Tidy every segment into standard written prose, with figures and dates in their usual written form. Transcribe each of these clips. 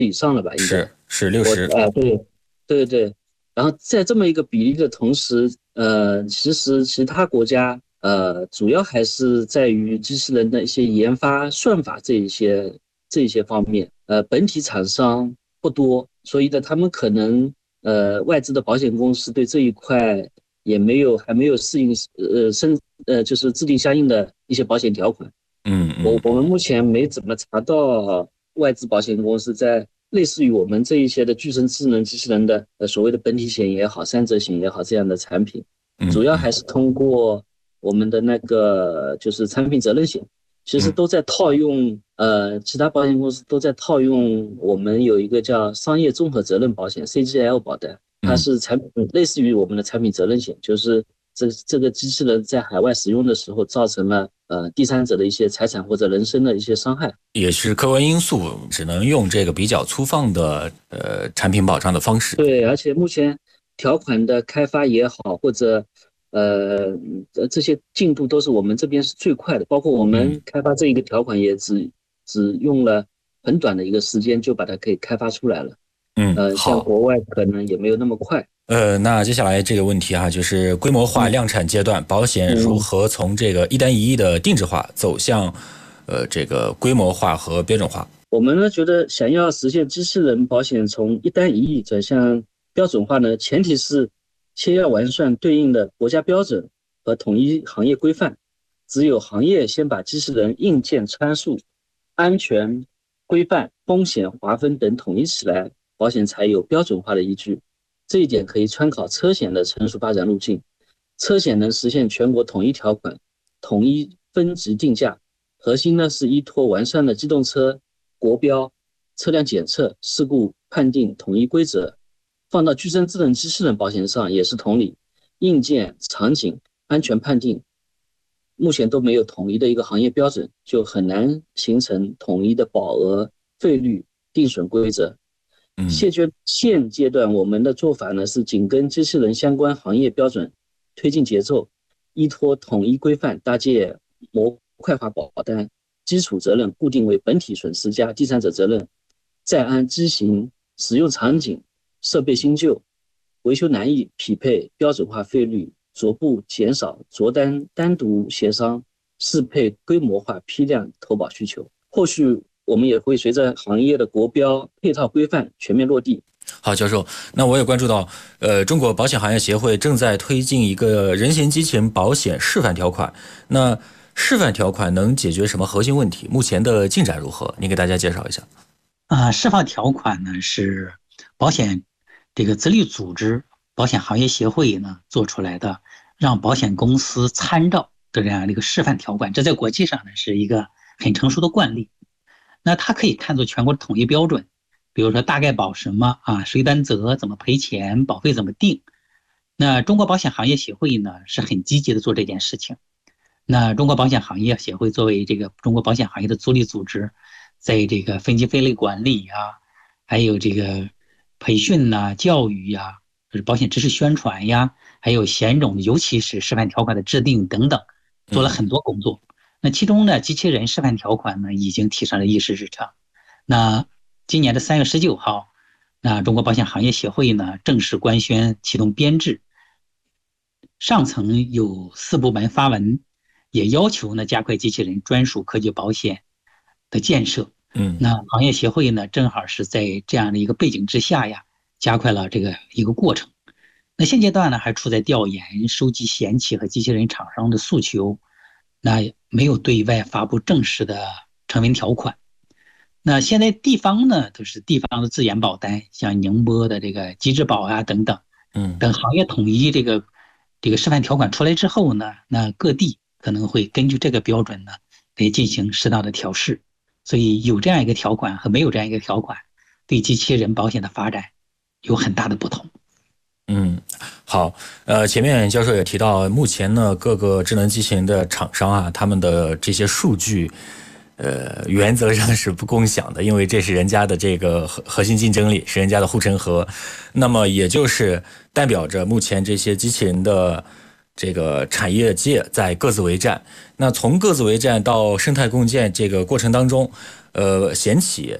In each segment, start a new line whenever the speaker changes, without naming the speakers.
以上了吧？应该
是60。
对对对。然后在这么一个比例的同时，其实其他国家主要还是在于机器人的一些研发、算法这一些方面。本体厂商不多，所以呢，他们可能外资的保险公司对这一块还没有适应就是制定相应的一些保险条款。我们目前没怎么查到外资保险公司在类似于我们这一些的具身智能机器人的所谓的本体险也好、三者险也好这样的产品，主要还是通过我们的那个就是产品责任险，其实都在套用其他保险公司都在套用我们有一个叫商业综合责任保险 CGL 保单，它是产品类似于我们的产品责任险，就是这个机器人在海外使用的时候造成了第三者的一些财产或者人身的一些伤害，
也是客观因素，只能用这个比较粗放的产品保障的方式。
对，而且目前条款的开发也好，或者这些进度都是我们这边是最快的，包括我们开发这一个条款也只用了很短的一个时间就把它给开发出来了。像
好。
国外可能也没有那么快。
那接下来这个问题就是规模化量产阶段，保险如何从这个一单一亿的定制化走向这个规模化和标准化？
我们呢觉得想要实现机器人保险从一单一亿转向标准化呢，前提是先要完善对应的国家标准和统一行业规范。只有行业先把机器人硬件参数、安全规范、风险划分等统一起来，保险才有标准化的依据。这一点可以参考车险的成熟发展路径。车险能实现全国统一条款、统一分级定价，核心呢是依托完善的机动车国标、车辆检测、事故判定统一规则。放到具身智能机器人保险上也是同理，硬件、场景、安全判定，目前都没有统一的一个行业标准，就很难形成统一的保额、费率、定损规则。现阶段我们的做法呢是紧跟机器人相关行业标准推进节奏，依托统一规范搭建模块化保单，基础责任固定为本体损失加第三者责任，再按机型、使用场景、设备新旧、维修难易匹配标准化费率，逐步减少着单单独协商，适配规模化批量投保需求。后续我们也会随着行业的国标配套规范全面落地。
好，教授，那我也关注到，中国保险行业协会正在推进一个人形机器人保险示范条款。那示范条款能解决什么核心问题？目前的进展如何？您给大家介绍一下。
示范条款呢是保险这个自律组织保险行业协会呢做出来的，让保险公司参照的这样的一个示范条款。这在国际上呢是一个很成熟的惯例。那它可以看作全国的统一标准，比如说大概保什么谁担责，怎么赔钱，保费怎么定。那中国保险行业协会呢是很积极的做这件事情。那中国保险行业协会作为这个中国保险行业的独立组织，在这个分级分类管理还有这个培训教育就是保险知识宣传还有险种，尤其是示范条款的制定等等，做了很多工作。那其中呢，机器人示范条款呢已经提上了议事日程。那今年的3月19号，那中国保险行业协会呢正式官宣启动编制，上层有4部门发文，也要求呢加快机器人专属科技保险的建设。那行业协会呢正好是在这样的一个背景之下加快了这个一个过程。那现阶段呢还处在调研、收集险企和机器人厂商的诉求，那没有对外发布正式的成文条款。那现在地方呢都是地方的自研保单，像宁波的这个机智保等等。等行业统一这个示范条款出来之后呢，那各地可能会根据这个标准呢来进行适当的调试。所以有这样一个条款和没有这样一个条款，对机器人保险的发展有很大的不同。
好，前面教授也提到，目前呢各个智能机器人的厂商他们的这些数据，原则上是不共享的，因为这是人家的这个核心竞争力，是人家的护城河。那么也就是代表着目前这些机器人的这个产业界在各自为战。那从各自为战到生态共建这个过程当中，险企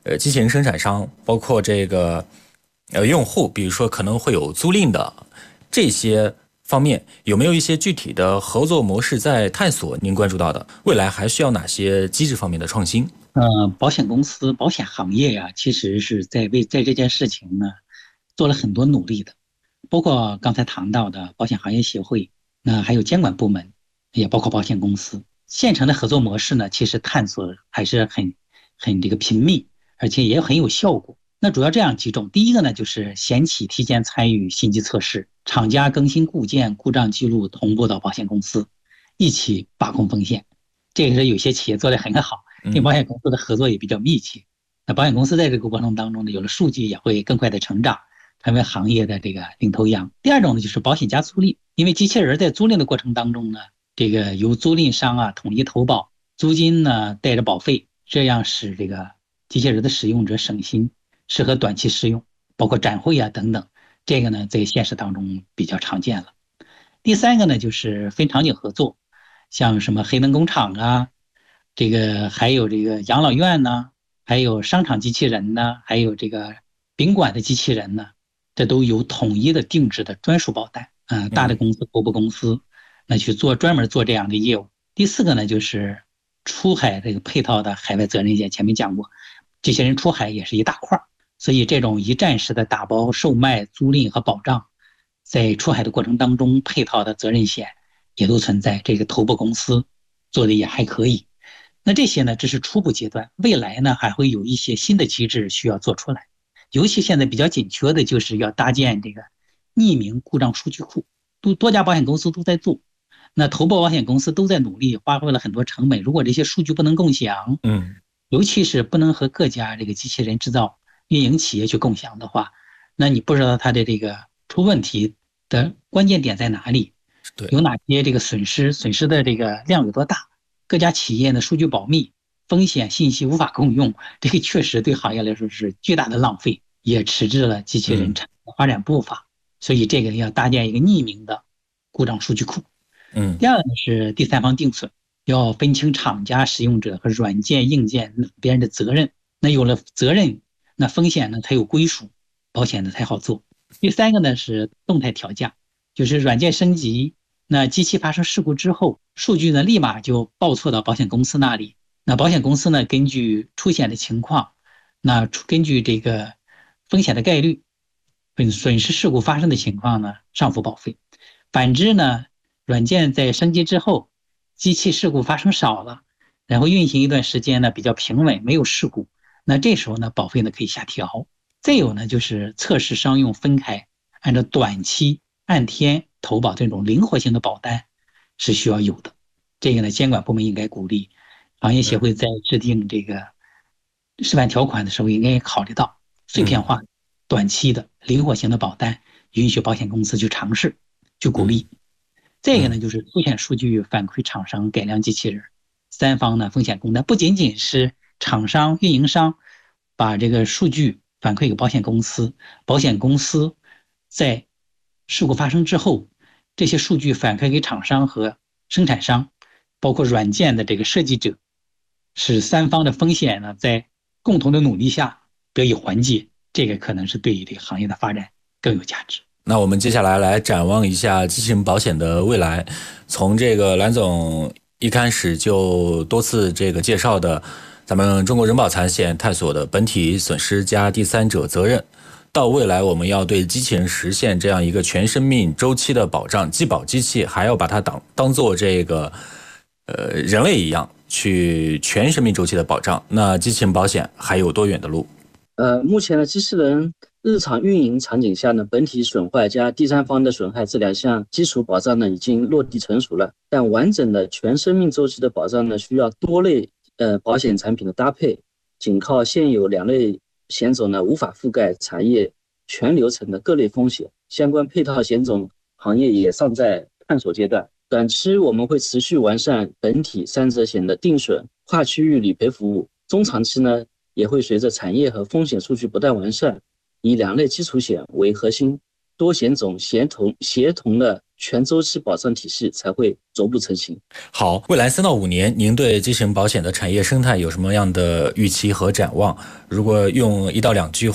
机器人生产商，包括这个用户，比如说可能会有租赁的这些方面，有没有一些具体的合作模式在探索？您关注到的，未来还需要哪些机制方面的创新？
保险公司、保险行业呀，其实是在这件事情呢做了很多努力的，包括刚才谈到的保险行业协会，那还有监管部门，也包括保险公司。现成的合作模式呢，其实探索还是很这个频密，而且也很有效果。那主要这样几种，第一个呢，就是险企提前参与信息测试，厂家更新固件、故障记录同步到保险公司，一起把控风险。这个是有些企业做得很好，跟保险公司的合作也比较密切。那保险公司在这个过程当中呢，有了数据也会更快的成长，成为行业的这个领头羊。第二种呢，就是保险加租赁，因为机器人在租赁的过程当中呢，这个由租赁商统一投保，租金呢带着保费，这样使这个机器人的使用者省心，适合短期使用，包括展会等等。这个呢在现实当中比较常见了。第三个呢，就是分场景合作，像什么黑灯工厂这个还有这个养老院还有商场机器人还有这个宾馆的机器人这都有统一的定制的专属保单大的公司、头部公司那去专门做这样的业务。第四个呢，就是出海这个配套的海外责任险，前面讲过，这些人出海也是一大块，所以这种一站式的打包、售卖、租赁和保障，在出海的过程当中配套的责任险也都存在，这个头部公司做的也还可以。那这些呢，这是初步阶段，未来呢还会有一些新的机制需要做出来，尤其现在比较紧缺的就是要搭建这个匿名故障数据库，多家保险公司都在做，那投保保险公司都在努力，花费了很多成本。如果这些数据不能共享，尤其是不能和各家这个机器人制造运营企业去共享的话，那你不知道它的这个出问题的关键点在哪里，有哪些这个损失的这个量有多大。各家企业的数据保密、风险信息无法共用，这个确实对行业来说是巨大的浪费，也迟滞了机器人产业的发展步伐。所以这个要搭建一个匿名的故障数据库。第二个是第三方定损，要分清厂家、使用者和软件、硬件两边的责任。那有了责任，那风险呢才有归属，保险呢才好做。第三个呢是动态调价，就是软件升级。那机器发生事故之后，数据呢立马就报错到保险公司那里。那保险公司呢，根据出险的情况，那根据这个风险的概率、损失事故发生的情况呢，上浮保费。反之呢，软件在升级之后，机器事故发生少了，然后运行一段时间呢比较平稳，没有事故，那这时候呢保费呢可以下调。再有呢就是测试商用分开，按照短期按天投保这种灵活性的保单是需要有的。这个呢，监管部门应该鼓励，行业协会在制定这个示范条款的时候，应该考虑到碎片化、短期的灵活性的保单，允许保险公司去尝试、去鼓励。这个呢，就是出险数据反馈厂商改良机器人，三方呢风险共担，不仅仅是厂商、运营商把这个数据反馈给保险公司，保险公司在事故发生之后，这些数据反馈给厂商和生产商，包括软件的这个设计者，使三方的风险呢在共同的努力下得以缓解，这个可能是对于这个行业的发展更有价值。
那我们接下来来展望一下机器人保险的未来。从这个蓝总一开始就多次这个介绍的咱们中国人保财险探索的本体损失加第三者责任，到未来我们要对机器人实现这样一个全生命周期的保障，既保机器还要把它当做这个人类一样去全生命周期的保障，那机器人保险还有多远的路？
目前的机器人日常运营场景下呢，本体损坏加第三方的损害这两项基础保障呢已经落地成熟了，但完整的全生命周期的保障呢，需要多类保险产品的搭配，仅靠现有两类险种呢无法覆盖产业全流程的各类风险，相关配套险种行业也尚在探索阶段。短期我们会持续完善本体三者险的定损、跨区域理赔服务，中长期呢也会随着产业和风险数据不断完善，以两类基础险为核心， 多险种协同的全周期保障体系才会逐步成型。
好，未来3到5年，您对机器人保险的产业生态有什么样的预期和展望？如果用1到2句话